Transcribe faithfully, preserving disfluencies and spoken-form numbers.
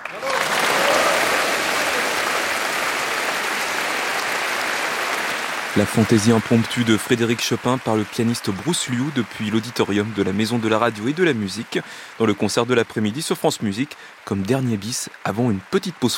La fantaisie impromptue de Frédéric Chopin par le pianiste Bruce Liu depuis l'auditorium de la Maison de la Radio et de la Musique dans le concert de l'après-midi sur France Musique comme dernier bis avant une petite pause